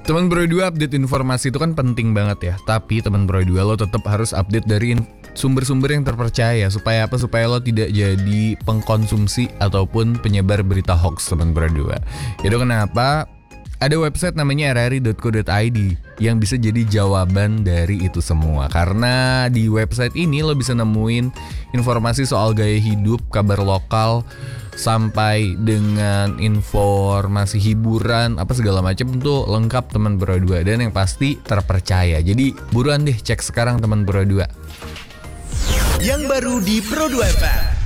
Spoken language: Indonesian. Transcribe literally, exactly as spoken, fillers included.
Teman Bro dua, update informasi itu kan penting banget ya. Tapi teman Bro dua, lo tetap harus update dari in- sumber-sumber yang terpercaya. Supaya apa? Supaya lo tidak jadi pengkonsumsi ataupun penyebar berita hoax, teman Bro dua. Itu kenapa ada website namanya r r i dot co dot i d yang bisa jadi jawaban dari itu semua. Karena di website ini lo bisa nemuin informasi soal gaya hidup, kabar lokal, sampai dengan informasi hiburan, apa segala macam tuh lengkap teman Bro dua. Dan yang pasti terpercaya. Jadi buruan deh cek sekarang teman Bro dua. Yang baru di Pro dua F M.